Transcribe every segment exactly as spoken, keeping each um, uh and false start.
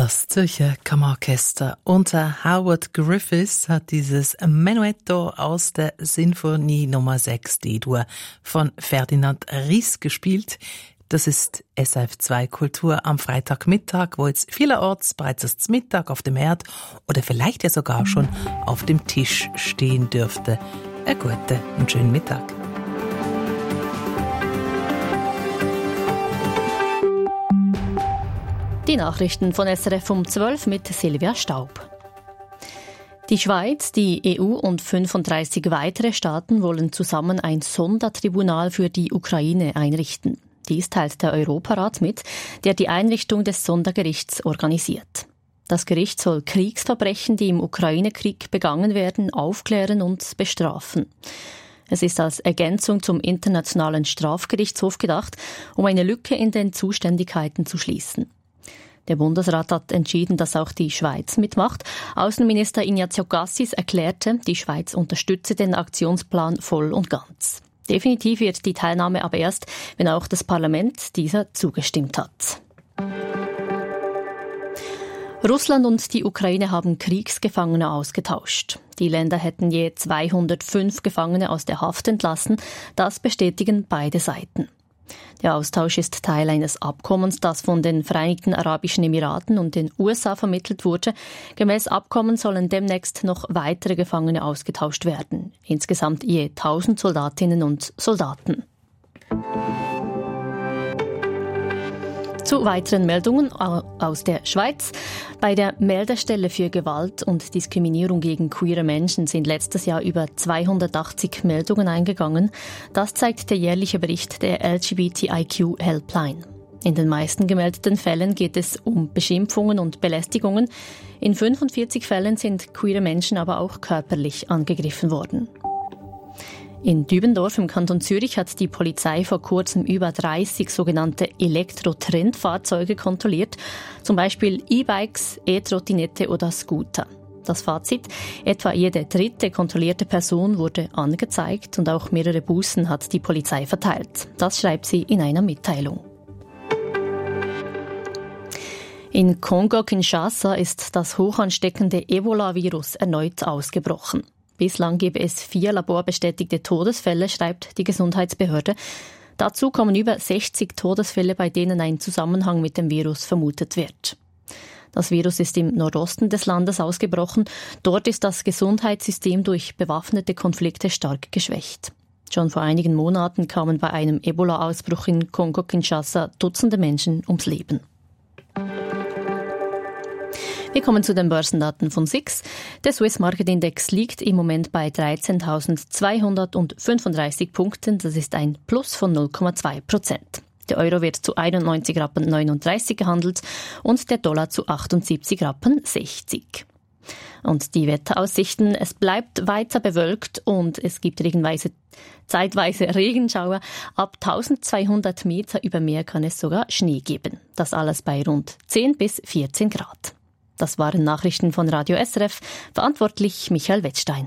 Das Zürcher Kammerorchester unter Howard Griffiths hat dieses Menuetto aus der Sinfonie Nummer sechs D-Dur von Ferdinand Ries gespielt. Das ist S R F zwei Kultur am Freitagmittag, wo jetzt vielerorts bereits das Mittag auf dem Herd oder vielleicht ja sogar schon auf dem Tisch stehen dürfte. Einen guten und schönen Mittag. Die Nachrichten von S R F um zwölf mit Silvia Staub. Die Schweiz, die E U und fünfunddreißig weitere Staaten wollen zusammen ein Sondertribunal für die Ukraine einrichten. Dies teilt der Europarat mit, der die Einrichtung des Sondergerichts organisiert. Das Gericht soll Kriegsverbrechen, die im Ukraine-Krieg begangen werden, aufklären und bestrafen. Es ist als Ergänzung zum Internationalen Strafgerichtshof gedacht, um eine Lücke in den Zuständigkeiten zu schließen. Der Bundesrat hat entschieden, dass auch die Schweiz mitmacht. Außenminister Ignazio Cassis erklärte, die Schweiz unterstütze den Aktionsplan voll und ganz. Definitiv wird die Teilnahme aber erst, wenn auch das Parlament dieser zugestimmt hat. Russland und die Ukraine haben Kriegsgefangene ausgetauscht. Die Länder hätten je zweihundertfünf Gefangene aus der Haft entlassen. Das bestätigen beide Seiten. Der Austausch ist Teil eines Abkommens, das von den Vereinigten Arabischen Emiraten und den U S A vermittelt wurde. Gemäß Abkommen sollen demnächst noch weitere Gefangene ausgetauscht werden. Insgesamt je tausend Soldatinnen und Soldaten. Zu weiteren Meldungen aus der Schweiz. Bei der Meldestelle für Gewalt und Diskriminierung gegen queere Menschen sind letztes Jahr über zweihundertachtzig Meldungen eingegangen. Das zeigt der jährliche Bericht der L G B T I Q Helpline. In den meisten gemeldeten Fällen geht es um Beschimpfungen und Belästigungen. In fünfundvierzig Fällen sind queere Menschen aber auch körperlich angegriffen worden. In Dübendorf im Kanton Zürich hat die Polizei vor kurzem über dreißig sogenannte Elektro-Trendfahrzeuge kontrolliert, zum Beispiel E-Bikes, E-Trottinette oder Scooter. Das Fazit: Etwa jede dritte kontrollierte Person wurde angezeigt und auch mehrere Bußen hat die Polizei verteilt. Das schreibt sie in einer Mitteilung. In Kongo-Kinshasa ist das hochansteckende Ebola-Virus erneut ausgebrochen. Bislang gebe es vier laborbestätigte Todesfälle, schreibt die Gesundheitsbehörde. Dazu kommen über sechzig Todesfälle, bei denen ein Zusammenhang mit dem Virus vermutet wird. Das Virus ist im Nordosten des Landes ausgebrochen. Dort ist das Gesundheitssystem durch bewaffnete Konflikte stark geschwächt. Schon vor einigen Monaten kamen bei einem Ebola-Ausbruch in Kongo-Kinshasa Dutzende Menschen ums Leben. Wir kommen zu den Börsendaten von S I X. Der Swiss Market Index liegt im Moment bei dreizehntausendzweihundertfünfunddreißig Punkten. Das ist ein Plus von null Komma zwei Prozent. Der Euro wird zu einundneunzig Rappen neununddreißig gehandelt und der Dollar zu achtundsiebzig Rappen sechzig. Und die Wetteraussichten: Es bleibt weiter bewölkt und es gibt regenweise, zeitweise Regenschauer. Ab eintausendzweihundert Meter über Meer kann es sogar Schnee geben. Das alles bei rund zehn bis vierzehn Grad. Das waren Nachrichten von Radio S R F, verantwortlich Michael Wettstein.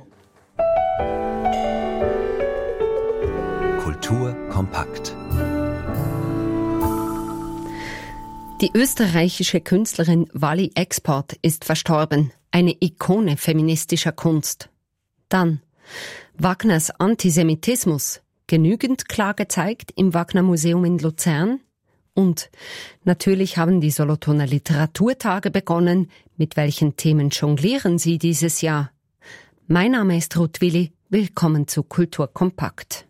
Kultur kompakt. Die österreichische Künstlerin Wally Export ist verstorben, eine Ikone feministischer Kunst. Dann Wagners Antisemitismus, genügend klar gezeigt im Wagner Museum in Luzern. Und natürlich haben die Solothurner Literaturtage begonnen. Mit welchen Themen jonglieren Sie dieses Jahr? Mein Name ist Ruth Willi. Willkommen zu Kultur kompakt.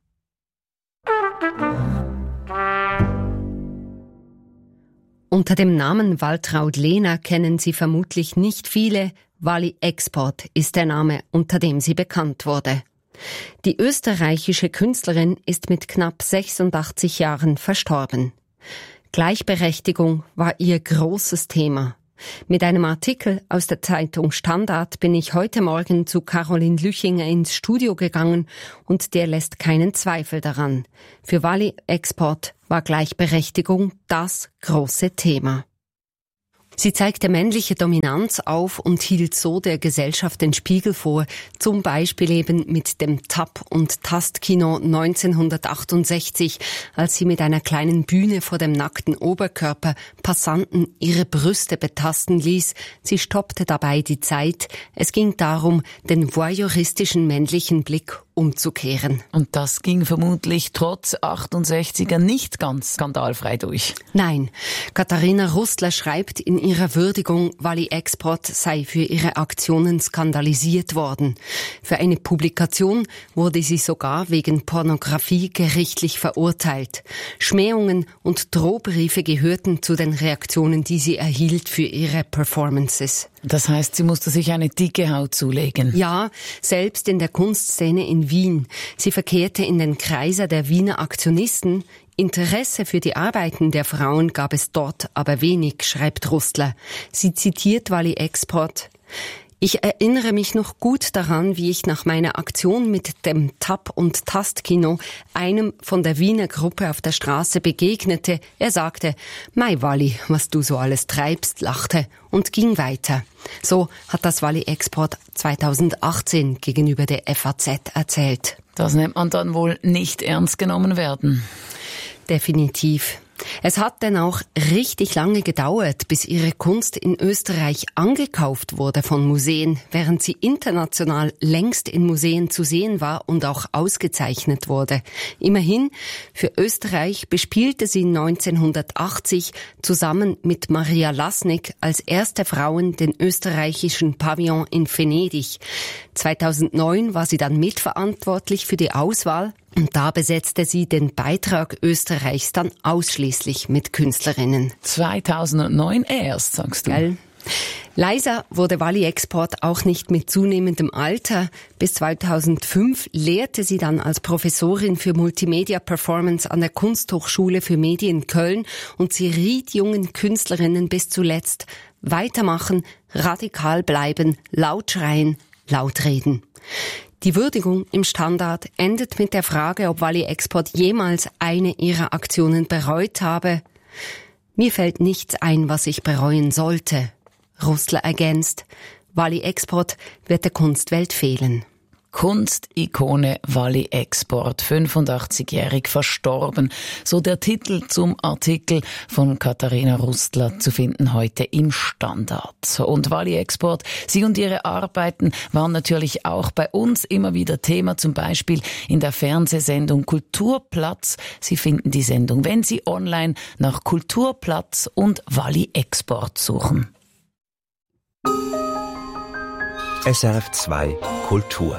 Unter dem Namen Waltraud Lehner kennen Sie vermutlich nicht viele. Wally Export ist der Name, unter dem sie bekannt wurde. Die österreichische Künstlerin ist mit knapp sechsundachtzig Jahren verstorben. Gleichberechtigung war ihr großes Thema. Mit einem Artikel aus der Zeitung Standard bin ich heute Morgen zu Caroline Lüchinger ins Studio gegangen und der lässt keinen Zweifel daran. Für Wally Export war Gleichberechtigung das große Thema. Sie zeigte männliche Dominanz auf und hielt so der Gesellschaft den Spiegel vor, zum Beispiel eben mit dem Tap- und Tastkino neunzehnhundertachtundsechzig, als sie mit einer kleinen Bühne vor dem nackten Oberkörper Passanten ihre Brüste betasten ließ. Sie stoppte dabei die Zeit. Es ging darum, den voyeuristischen männlichen Blick umzukehren. Und das ging vermutlich trotz achtundsechziger nicht ganz skandalfrei durch. Nein, Katharina Rustler schreibt in ihrer Würdigung, Wally Export sei für ihre Aktionen skandalisiert worden. Für eine Publikation wurde sie sogar wegen Pornografie gerichtlich verurteilt. Schmähungen und Drohbriefe gehörten zu den Reaktionen, die sie erhielt für ihre Performances. Das heißt, sie musste sich eine dicke Haut zulegen. Ja, selbst in der Kunstszene in Wien. Sie verkehrte in den Kreisen der Wiener Aktionisten. Interesse für die Arbeiten der Frauen gab es dort aber wenig, schreibt Rustler. Sie zitiert Wally Export. Ich erinnere mich noch gut daran, wie ich nach meiner Aktion mit dem Tap- und Tastkino einem von der Wiener Gruppe auf der Straße begegnete. Er sagte, "Mei Wally, was du so alles treibst", lachte und ging weiter. So hat das Wally Export zweitausendachtzehn gegenüber der F A Z erzählt. Das nennt man dann wohl nicht ernst genommen werden. Definitiv. Es hat dann auch richtig lange gedauert, bis ihre Kunst in Österreich angekauft wurde von Museen, während sie international längst in Museen zu sehen war und auch ausgezeichnet wurde. Immerhin, für Österreich bespielte sie neunzehnhundertachtzig zusammen mit Maria Lasnik als erste Frauen den österreichischen Pavillon in Venedig. zweitausendneun war sie dann mitverantwortlich für die Auswahl. Und da besetzte sie den Beitrag Österreichs dann ausschließlich mit Künstlerinnen. zweitausendneun erst, sagst du? Gell? Leiser wurde Wally Export auch nicht mit zunehmendem Alter. Bis zweitausendfünf lehrte sie dann als Professorin für Multimedia Performance an der Kunsthochschule für Medien Köln und sie riet jungen Künstlerinnen bis zuletzt: weitermachen, radikal bleiben, laut schreien, laut reden. Die Würdigung im Standard endet mit der Frage, ob Wally Export jemals eine ihrer Aktionen bereut habe. Mir fällt nichts ein, was ich bereuen sollte. Rustler ergänzt, Wally Export wird der Kunstwelt fehlen. Kunstikone Wally Export, fünfundachtzigjährig verstorben. So der Titel zum Artikel von Katharina Rustler, zu finden heute im Standard. Und Wally Export, sie und ihre Arbeiten waren natürlich auch bei uns immer wieder Thema, zum Beispiel in der Fernsehsendung Kulturplatz. Sie finden die Sendung, wenn Sie online nach Kulturplatz und Wally Export suchen. S R F zwei Kultur.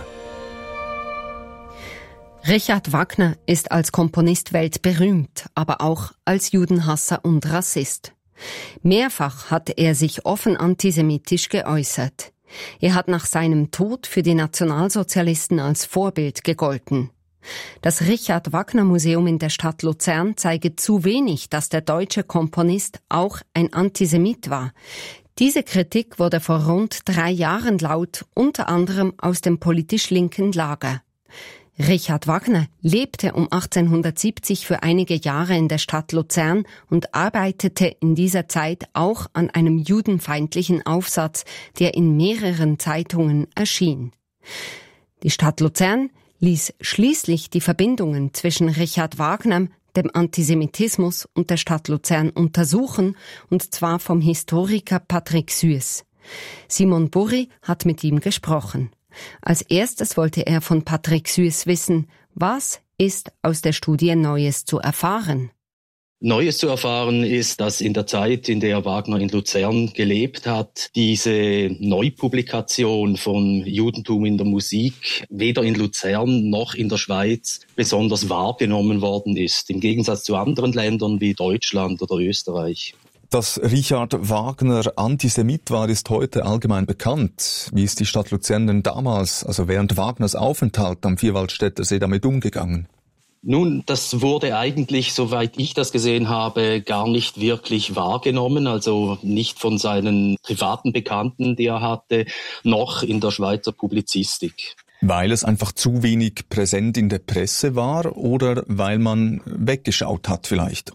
Richard Wagner ist als Komponist weltberühmt, aber auch als Judenhasser und Rassist. Mehrfach hat er sich offen antisemitisch geäußert. Er hat nach seinem Tod für die Nationalsozialisten als Vorbild gegolten. Das Richard Wagner Museum in der Stadt Luzern zeige zu wenig, dass der deutsche Komponist auch ein Antisemit war. Diese Kritik wurde vor rund drei Jahren laut, unter anderem aus dem politisch linken Lager. Richard Wagner lebte um achtzehnhundertsiebzig für einige Jahre in der Stadt Luzern und arbeitete in dieser Zeit auch an einem judenfeindlichen Aufsatz, der in mehreren Zeitungen erschien. Die Stadt Luzern ließ schließlich die Verbindungen zwischen Richard Wagner, dem Antisemitismus und der Stadt Luzern untersuchen, und zwar vom Historiker Patrick Suess. Simon Burri hat mit ihm gesprochen. Als erstes wollte er von Patrick Suess wissen, was ist aus der Studie Neues zu erfahren? Neues zu erfahren ist, dass in der Zeit, in der Wagner in Luzern gelebt hat, diese Neupublikation von Judentum in der Musik weder in Luzern noch in der Schweiz besonders wahrgenommen worden ist, im Gegensatz zu anderen Ländern wie Deutschland oder Österreich. Dass Richard Wagner Antisemit war, ist heute allgemein bekannt. Wie ist die Stadt Luzern denn damals, also während Wagners Aufenthalt am Vierwaldstätter See, damit umgegangen? Nun, das wurde eigentlich, soweit ich das gesehen habe, gar nicht wirklich wahrgenommen, also nicht von seinen privaten Bekannten, die er hatte, noch in der Schweizer Publizistik. Weil es einfach zu wenig präsent in der Presse war oder weil man weggeschaut hat vielleicht?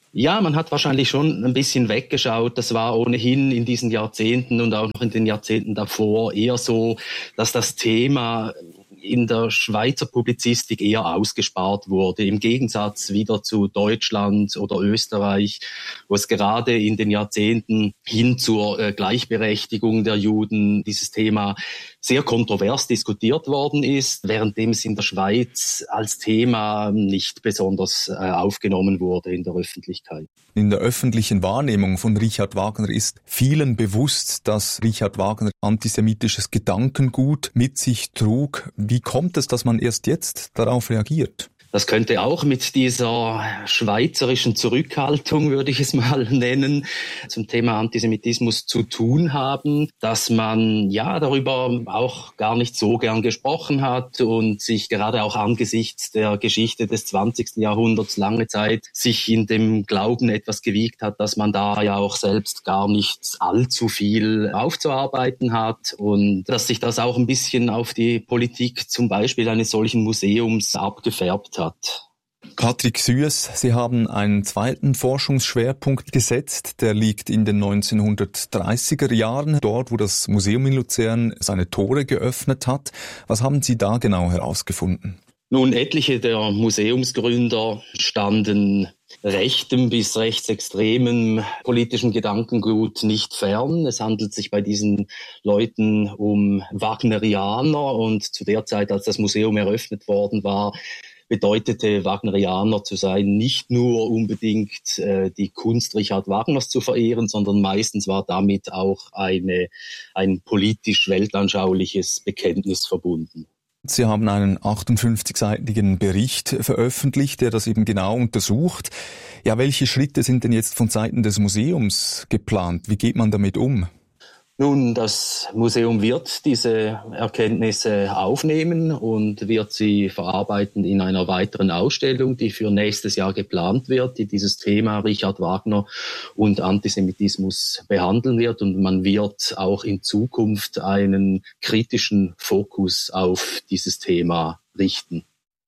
Ja, man hat wahrscheinlich schon ein bisschen weggeschaut. Das war ohnehin in diesen Jahrzehnten und auch noch in den Jahrzehnten davor eher so, dass das Thema in der Schweizer Publizistik eher ausgespart wurde, im Gegensatz wieder zu Deutschland oder Österreich, wo es gerade in den Jahrzehnten hin zur äh, Gleichberechtigung der Juden dieses Thema sehr kontrovers diskutiert worden ist, währenddem es in der Schweiz als Thema nicht besonders äh, aufgenommen wurde in der Öffentlichkeit. In der öffentlichen Wahrnehmung von Richard Wagner ist vielen bewusst, dass Richard Wagner antisemitisches Gedankengut mit sich trug. Wie kommt es, dass man erst jetzt darauf reagiert? Das könnte auch mit dieser schweizerischen Zurückhaltung, würde ich es mal nennen, zum Thema Antisemitismus zu tun haben, dass man ja darüber auch gar nicht so gern gesprochen hat und sich gerade auch angesichts der Geschichte des zwanzigsten Jahrhunderts lange Zeit sich in dem Glauben etwas gewiegt hat, dass man da ja auch selbst gar nicht allzu viel aufzuarbeiten hat und dass sich das auch ein bisschen auf die Politik zum Beispiel eines solchen Museums abgefärbt hat. Patrick Süess, Sie haben einen zweiten Forschungsschwerpunkt gesetzt, der liegt in den neunzehnhundertdreißiger Jahren, dort wo das Museum in Luzern seine Tore geöffnet hat. Was haben Sie da genau herausgefunden? Nun, etliche der Museumsgründer standen rechtem bis rechtsextremem politischem Gedankengut nicht fern. Es handelt sich bei diesen Leuten um Wagnerianer und zu der Zeit, als das Museum eröffnet worden war, bedeutete Wagnerianer zu sein, nicht nur unbedingt äh, die Kunst Richard Wagners zu verehren, sondern meistens war damit auch eine, ein politisch-weltanschauliches Bekenntnis verbunden. Sie haben einen achtundfünfzigseitigen Bericht veröffentlicht, der das eben genau untersucht. Ja, welche Schritte sind denn jetzt von Seiten des Museums geplant? Wie geht man damit um? Nun, das Museum wird diese Erkenntnisse aufnehmen und wird sie verarbeiten in einer weiteren Ausstellung, die für nächstes Jahr geplant wird, die dieses Thema Richard Wagner und Antisemitismus behandeln wird. Und man wird auch in Zukunft einen kritischen Fokus auf dieses Thema richten.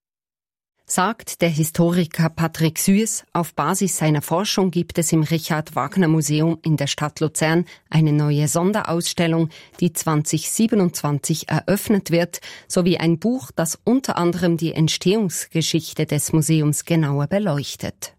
Sagt der Historiker Patrick Süess. Auf Basis seiner Forschung gibt es im Richard Wagner Museum in der Stadt Luzern eine neue Sonderausstellung, die zwanzig siebenundzwanzig eröffnet wird, sowie ein Buch, das unter anderem die Entstehungsgeschichte des Museums genauer beleuchtet.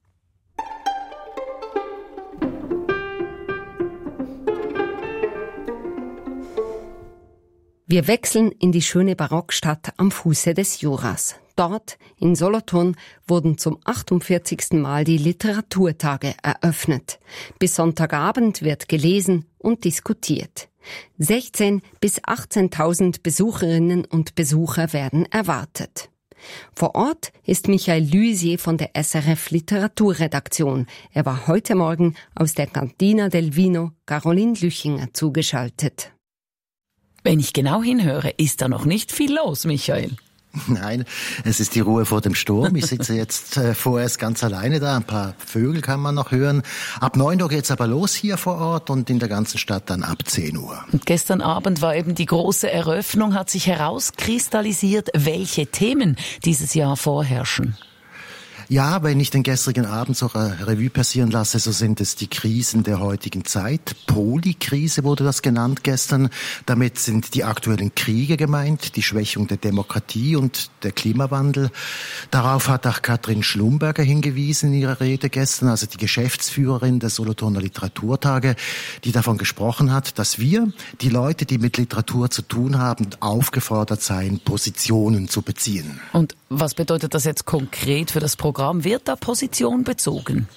Wir wechseln in die schöne Barockstadt am Fuße des Juras. Dort, in Solothurn, wurden zum achtundvierzigsten Mal die Literaturtage eröffnet. Bis Sonntagabend wird gelesen und diskutiert. sechzehntausend bis achtzehntausend Besucherinnen und Besucher werden erwartet. Vor Ort ist Michael Lysier von der S R F Literaturredaktion. Er war heute Morgen aus der Cantina del Vino Caroline Lüchinger zugeschaltet. Wenn ich genau hinhöre, ist da noch nicht viel los, Michael. Nein, es ist die Ruhe vor dem Sturm. Ich sitze jetzt äh, vorerst ganz alleine da. Ein paar Vögel kann man noch hören. Ab neun Uhr geht's aber los hier vor Ort und in der ganzen Stadt dann ab zehn Uhr. Und gestern Abend war eben die große Eröffnung. Hat sich herauskristallisiert, welche Themen dieses Jahr vorherrschen? Ja, wenn ich den gestrigen Abend so eine Revue passieren lasse, so sind es die Krisen der heutigen Zeit. Polykrise wurde das genannt gestern. Damit sind die aktuellen Kriege gemeint, die Schwächung der Demokratie und der Klimawandel. Darauf hat auch Katrin Schlumberger hingewiesen in ihrer Rede gestern, also die Geschäftsführerin der Solothurner Literaturtage, die davon gesprochen hat, dass wir, die Leute, die mit Literatur zu tun haben, aufgefordert seien, Positionen zu beziehen. Und was bedeutet das jetzt konkret für das Programm? Wird da Position bezogen?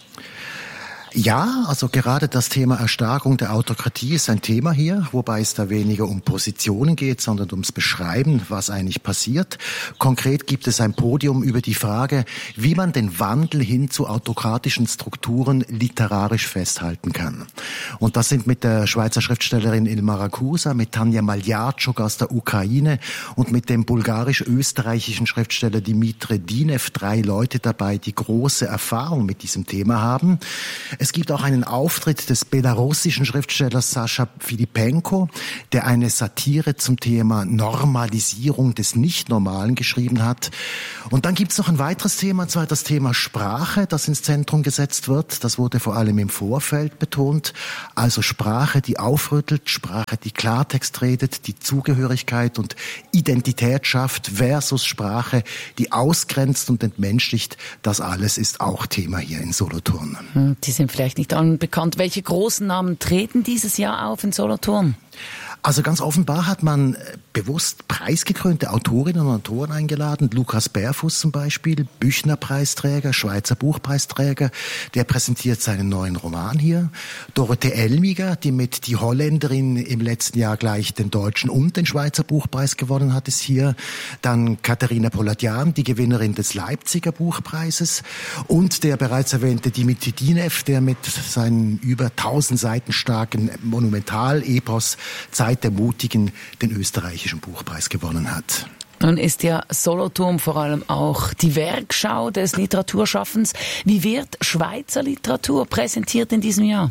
Ja, also gerade das Thema Erstarkung der Autokratie ist ein Thema hier, wobei es da weniger um Positionen geht, sondern ums Beschreiben, was eigentlich passiert. Konkret gibt es ein Podium über die Frage, wie man den Wandel hin zu autokratischen Strukturen literarisch festhalten kann. Und das sind mit der Schweizer Schriftstellerin Ilma Rakusa, mit Tanja Maljatschuk aus der Ukraine und mit dem bulgarisch-österreichischen Schriftsteller Dimitre Dinev drei Leute dabei, die große Erfahrung mit diesem Thema haben. Es gibt auch einen Auftritt des belarussischen Schriftstellers Sascha Filipenko, der eine Satire zum Thema Normalisierung des Nichtnormalen geschrieben hat. Und dann gibt es noch ein weiteres Thema, und zwar das Thema Sprache, das ins Zentrum gesetzt wird. Das wurde vor allem im Vorfeld betont. Also Sprache, die aufrüttelt, Sprache, die Klartext redet, die Zugehörigkeit und Identität schafft versus Sprache, die ausgrenzt und entmenschlicht. Das alles ist auch Thema hier in Solothurn. Die sind vielleicht nicht allen bekannt. Welche großen Namen treten dieses Jahr auf in Solothurn? Also ganz offenbar hat man bewusst preisgekrönte Autorinnen und Autoren eingeladen. Lukas Berfuss zum Beispiel, Büchner-Preisträger, Schweizer Buchpreisträger, der präsentiert seinen neuen Roman hier. Dorothee Elmiger, die mit Die Holländerin im letzten Jahr gleich den deutschen und den Schweizer Buchpreis gewonnen hat, ist hier. Dann Katharina Poladian, die Gewinnerin des Leipziger Buchpreises. Und der bereits erwähnte Dimitri Dinev, der mit seinem über tausend Seiten starken Monumental-Epos Zeit der Mutigen den österreichischen Buchpreis gewonnen hat. Nun ist ja Solothurn vor allem auch die Werkschau des Literaturschaffens. Wie wird Schweizer Literatur präsentiert in diesem Jahr?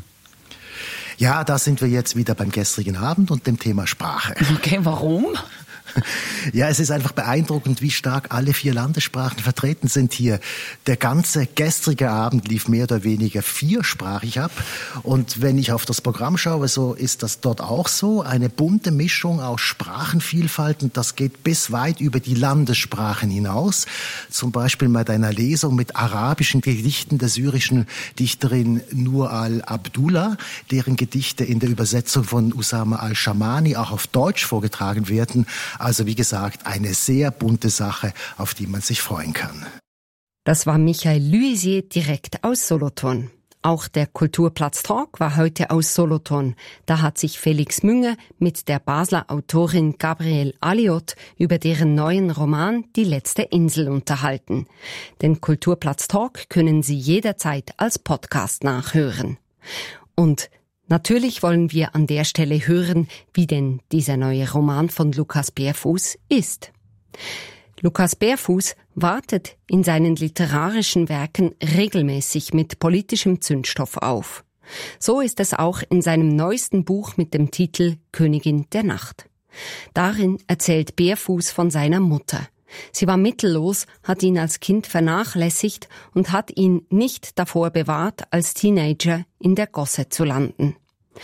Ja, da sind wir jetzt wieder beim gestrigen Abend und dem Thema Sprache. Okay, warum? Ja, es ist einfach beeindruckend, wie stark alle vier Landessprachen vertreten sind hier. Der ganze gestrige Abend lief mehr oder weniger viersprachig ab. Und wenn ich auf das Programm schaue, so ist das dort auch so. Eine bunte Mischung aus Sprachenvielfalt, und das geht bis weit über die Landessprachen hinaus. Zum Beispiel bei einer Lesung mit arabischen Gedichten der syrischen Dichterin Nur al-Abdullah, deren Gedichte in der Übersetzung von Usama al-Shamani auch auf Deutsch vorgetragen werden. Also wie gesagt, eine sehr bunte Sache, auf die man sich freuen kann. Das war Michael Luisier direkt aus Solothurn. Auch der Kulturplatz Talk war heute aus Solothurn. Da hat sich Felix Münger mit der Basler Autorin Gabrielle Alliot über deren neuen Roman Die letzte Insel unterhalten. Den Kulturplatz Talk können Sie jederzeit als Podcast nachhören. Und natürlich wollen wir an der Stelle hören, wie denn dieser neue Roman von Lukas Berfuss ist. Lukas Berfuss wartet in seinen literarischen Werken regelmäßig mit politischem Zündstoff auf. So ist es auch in seinem neuesten Buch mit dem Titel Königin der Nacht. Darin erzählt Berfuss von seiner Mutter. Sie war mittellos, hat ihn als Kind vernachlässigt und hat ihn nicht davor bewahrt, als Teenager in der Gosse zu landen.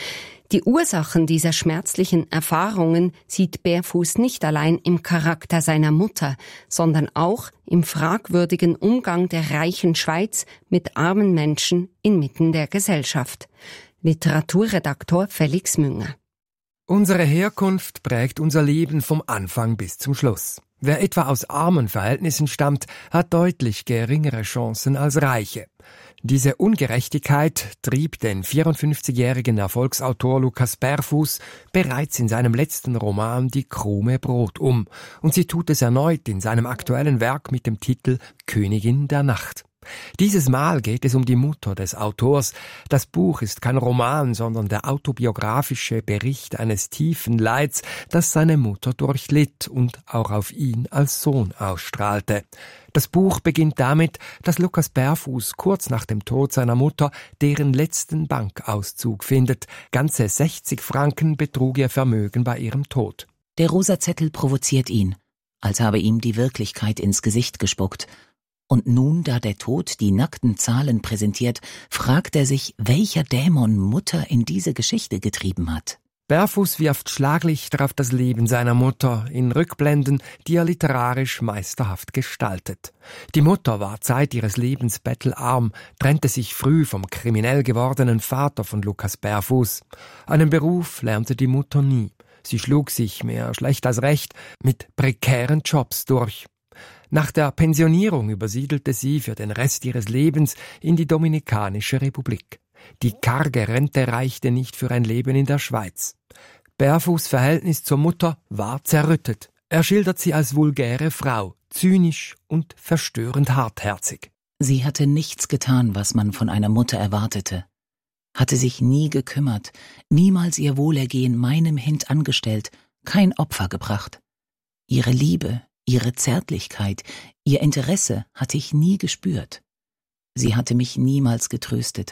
Die Ursachen dieser schmerzlichen Erfahrungen sieht Berfuss nicht allein im Charakter seiner Mutter, sondern auch im fragwürdigen Umgang der reichen Schweiz mit armen Menschen inmitten der Gesellschaft. Literaturredaktor Felix Münger. Unsere Herkunft prägt unser Leben vom Anfang bis zum Schluss. Wer etwa aus armen Verhältnissen stammt, hat deutlich geringere Chancen als Reiche. Diese Ungerechtigkeit trieb den vierundfünfzigjährigen Erfolgsautor Lukas Berfuss bereits in seinem letzten Roman Die Krume Brot um, und sie tut es erneut in seinem aktuellen Werk mit dem Titel Königin der Nacht. Dieses Mal geht es um die Mutter des Autors. Das Buch ist kein Roman, sondern der autobiografische Bericht eines tiefen Leids, das seine Mutter durchlitt und auch auf ihn als Sohn ausstrahlte. Das Buch beginnt damit, dass Lukas Berfuss kurz nach dem Tod seiner Mutter deren letzten Bankauszug findet. Ganze sechzig Franken betrug ihr Vermögen bei ihrem Tod. Der rosa Zettel provoziert ihn, als habe ihm die Wirklichkeit ins Gesicht gespuckt. Und nun, da der Tod die nackten Zahlen präsentiert, fragt er sich, welcher Dämon Mutter in diese Geschichte getrieben hat. Berfuss wirft Schlaglichter auf das Leben seiner Mutter in Rückblenden, die er literarisch meisterhaft gestaltet. Die Mutter war Zeit ihres Lebens bettelarm, trennte sich früh vom kriminell gewordenen Vater von Lukas Berfuss. Einen Beruf lernte die Mutter nie. Sie schlug sich, mehr schlecht als recht, mit prekären Jobs durch. Nach der Pensionierung übersiedelte sie für den Rest ihres Lebens in die Dominikanische Republik. Die karge Rente reichte nicht für ein Leben in der Schweiz. Berfuss' Verhältnis zur Mutter war zerrüttet. Er schildert sie als vulgäre Frau, zynisch und verstörend hartherzig. Sie hatte nichts getan, was man von einer Mutter erwartete. Hatte sich nie gekümmert, niemals ihr Wohlergehen meinem Hint angestellt, kein Opfer gebracht. Ihre Liebe, ihre Zärtlichkeit, ihr Interesse hatte ich nie gespürt. Sie hatte mich niemals getröstet,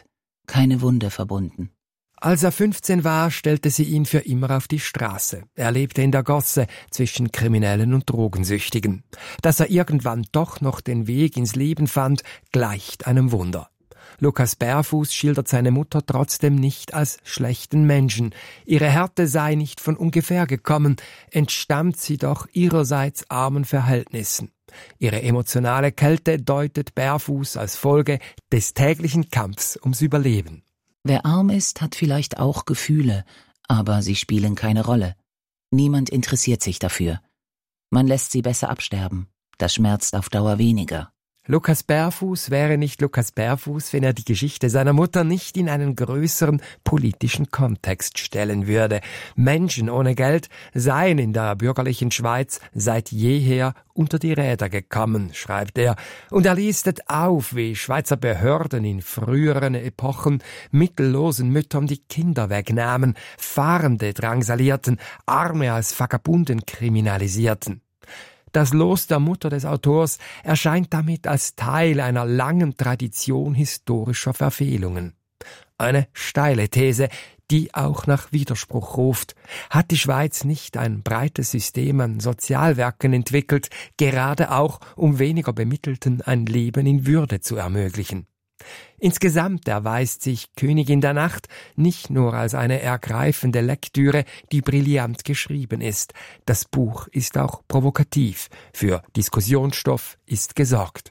keine Wunde verbunden. Als er fünfzehn war, stellte sie ihn für immer auf die Straße. Er lebte in der Gosse zwischen Kriminellen und Drogensüchtigen. Dass er irgendwann doch noch den Weg ins Leben fand, gleicht einem Wunder. Lukas Bärfuß schildert seine Mutter trotzdem nicht als schlechten Menschen. Ihre Härte sei nicht von ungefähr gekommen, entstammt sie doch ihrerseits armen Verhältnissen. Ihre emotionale Kälte deutet Bärfuß als Folge des täglichen Kampfs ums Überleben. Wer arm ist, hat vielleicht auch Gefühle, aber sie spielen keine Rolle. Niemand interessiert sich dafür. Man lässt sie besser absterben. Das schmerzt auf Dauer weniger. Lukas Bärfuß wäre nicht Lukas Bärfuß, wenn er die Geschichte seiner Mutter nicht in einen größeren politischen Kontext stellen würde. Menschen ohne Geld seien in der bürgerlichen Schweiz seit jeher unter die Räder gekommen, schreibt er. Und er listet auf, wie Schweizer Behörden in früheren Epochen mittellosen Müttern die Kinder wegnahmen, Fahrende drangsalierten, Arme als Vagabunden kriminalisierten. Das Los der Mutter des Autors erscheint damit als Teil einer langen Tradition historischer Verfehlungen. Eine steile These, die auch nach Widerspruch ruft. Hat die Schweiz nicht ein breites System an Sozialwerken entwickelt, gerade auch um weniger Bemittelten ein Leben in Würde zu ermöglichen? Insgesamt erweist sich Königin der Nacht nicht nur als eine ergreifende Lektüre, die brillant geschrieben ist. Das Buch ist auch provokativ. Für Diskussionsstoff ist gesorgt.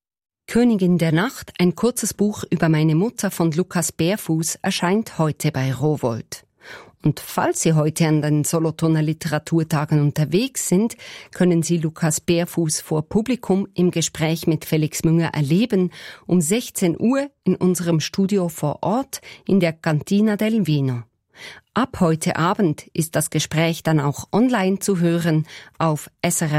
Königin der Nacht, ein kurzes Buch über meine Mutter von Lukas Bärfuß, erscheint heute bei Rowohlt. Und falls Sie heute an den Solothurner Literaturtagen unterwegs sind, können Sie Lukas Bärfuß vor Publikum im Gespräch mit Felix Münger erleben, um sechzehn Uhr in unserem Studio vor Ort in der Cantina del Vino. Ab heute Abend ist das Gespräch dann auch online zu hören auf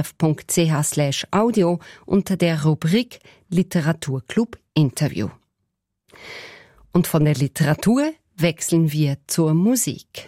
srf.ch slash audio unter der Rubrik Literaturclub Interview. Und von der Literatur wechseln wir zur Musik.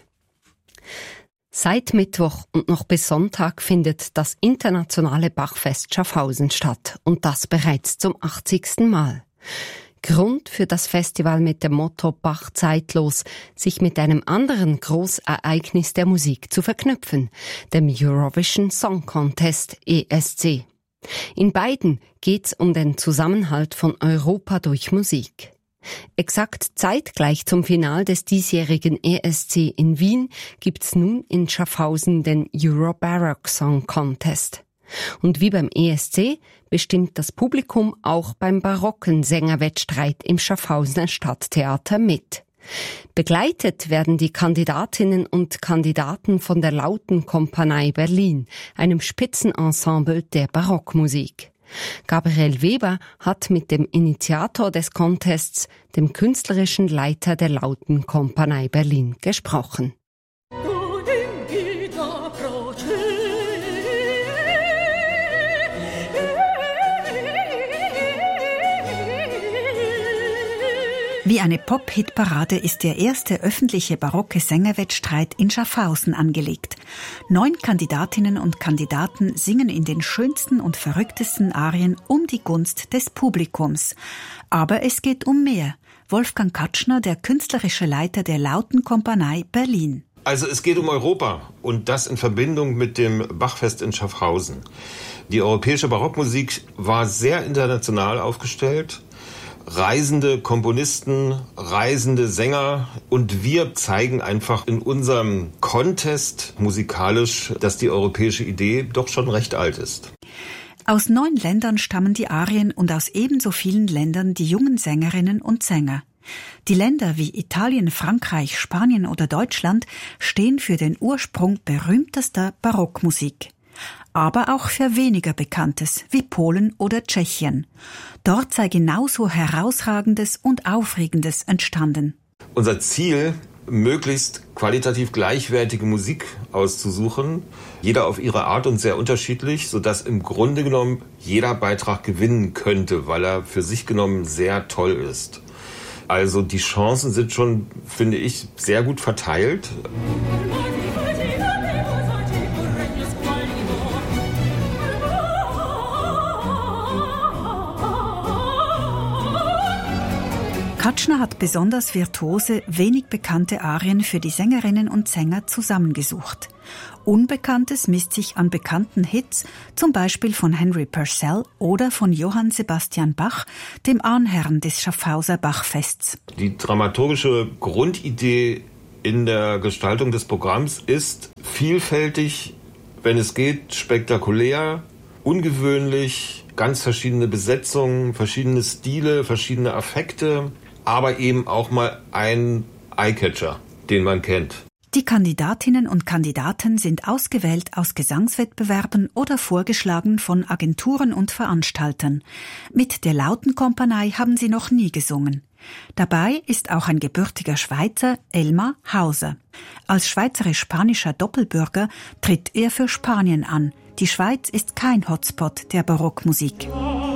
Seit Mittwoch und noch bis Sonntag findet das internationale Bachfest Schaffhausen statt und das bereits zum achtzigsten Mal. Grund für das Festival mit dem Motto Bach zeitlos, sich mit einem anderen Großereignis der Musik zu verknüpfen, dem Eurovision Song Contest E S C. In beiden geht's um den Zusammenhalt von Europa durch Musik. Exakt zeitgleich zum Final des diesjährigen E S C in Wien gibt's nun in Schaffhausen den Euro Baroque Song Contest. Und wie beim E S C bestimmt das Publikum auch beim barocken Sängerwettstreit im Schaffhausener Stadttheater mit. Begleitet werden die Kandidatinnen und Kandidaten von der Lautenkompanie Berlin, einem Spitzenensemble der Barockmusik. Gabriel Weber hat mit dem Initiator des Contests, dem künstlerischen Leiter der Lautenkompanie Berlin, gesprochen. Wie eine Pop-Hit-Parade ist der erste öffentliche barocke Sängerwettstreit in Schaffhausen angelegt. Neun Kandidatinnen und Kandidaten singen in den schönsten und verrücktesten Arien um die Gunst des Publikums. Aber es geht um mehr. Wolfgang Katschner, der künstlerische Leiter der Lautenkompanie Berlin. Also es geht um Europa und das in Verbindung mit dem Bachfest in Schaffhausen. Die europäische Barockmusik war sehr international aufgestellt. Reisende Komponisten, reisende Sänger und wir zeigen einfach in unserem Contest musikalisch, dass die europäische Idee doch schon recht alt ist. Aus neun Ländern stammen die Arien und aus ebenso vielen Ländern die jungen Sängerinnen und Sänger. Die Länder wie Italien, Frankreich, Spanien oder Deutschland stehen für den Ursprung berühmtester Barockmusik. Aber auch für weniger Bekanntes, wie Polen oder Tschechien. Dort sei genauso Herausragendes und Aufregendes entstanden. Unser Ziel, möglichst qualitativ gleichwertige Musik auszusuchen, jeder auf ihre Art und sehr unterschiedlich, sodass im Grunde genommen jeder Beitrag gewinnen könnte, weil er für sich genommen sehr toll ist. Also die Chancen sind schon, finde ich, sehr gut verteilt. Kretschner hat besonders virtuose, wenig bekannte Arien für die Sängerinnen und Sänger zusammengesucht. Unbekanntes misst sich an bekannten Hits, zum Beispiel von Henry Purcell oder von Johann Sebastian Bach, dem Ahnherrn des Schaffhauser Bachfests. Die dramaturgische Grundidee in der Gestaltung des Programms ist vielfältig, wenn es geht, spektakulär, ungewöhnlich, ganz verschiedene Besetzungen, verschiedene Stile, verschiedene Affekte, aber eben auch mal ein Eyecatcher, den man kennt. Die Kandidatinnen und Kandidaten sind ausgewählt aus Gesangswettbewerben oder vorgeschlagen von Agenturen und Veranstaltern. Mit der Lautenkompanie haben sie noch nie gesungen. Dabei ist auch ein gebürtiger Schweizer, Elmar Hauser. Als schweizerisch-spanischer Doppelbürger tritt er für Spanien an. Die Schweiz ist kein Hotspot der Barockmusik.